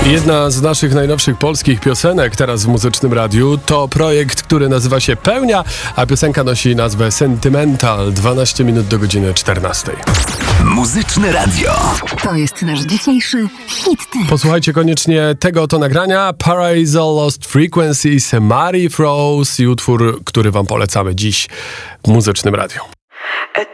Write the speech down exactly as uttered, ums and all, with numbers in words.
Jedna z naszych najnowszych polskich piosenek teraz w Muzycznym Radiu to projekt, który nazywa się Pełnia, a piosenka nosi nazwę Sentimental. dwanaście minut do godziny czternastej. Muzyczne Radio. To jest nasz dzisiejszy hit. Posłuchajcie koniecznie tego oto nagrania. Paraiso Lost Frequencies, Mary Froze i utwór, który wam polecamy dziś w Muzycznym Radiu.